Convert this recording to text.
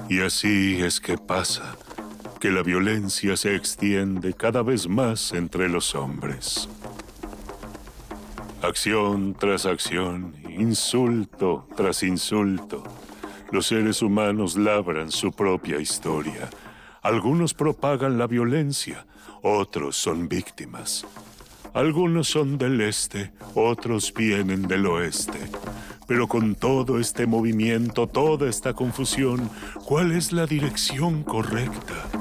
Y así es que pasa, que la violencia se extiende cada vez más entre los hombres. Acción tras acción, insulto tras insulto, los seres humanos labran su propia historia. Algunos propagan la violencia, otros son víctimas. Algunos son del este, otros vienen del oeste. Pero con todo este movimiento, toda esta confusión, ¿cuál es la dirección correcta?